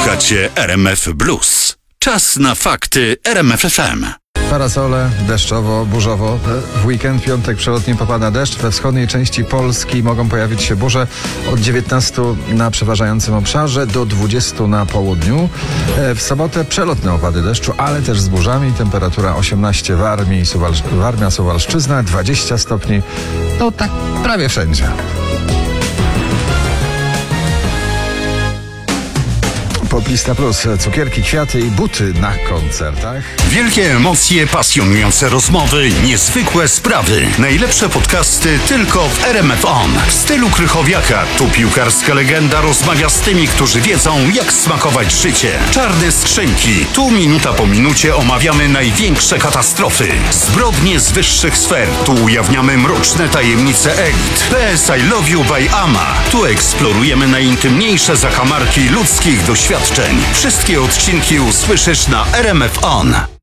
Słuchacie RMF Blues. Czas na fakty RMF FM. Parasole, deszczowo, burzowo. W weekend, piątek przelotnie popada deszcz. We wschodniej części Polski mogą pojawić się burze od 19 na przeważającym obszarze do 20 na południu. W sobotę przelotne opady deszczu, ale też z burzami. Temperatura 18 Warmia, Suwalszczyzna, 20 stopni. No tak prawie wszędzie. Poplista Plus, cukierki, kwiaty i buty na koncertach. Wielkie emocje, pasjonujące rozmowy, niezwykłe sprawy. Najlepsze podcasty tylko w RMF On. W stylu Krychowiaka tu piłkarska legenda rozmawia z tymi, którzy wiedzą, jak smakować życie. Czarne skrzynki. Tu minuta po minucie omawiamy największe katastrofy. Zbrodnie z wyższych sfer. Tu ujawniamy mroczne tajemnice elit. PS I Love You by Ama. Tu eksplorujemy najintymniejsze zakamarki ludzkich doświadczeń. Wszystkie odcinki usłyszysz na RMF On.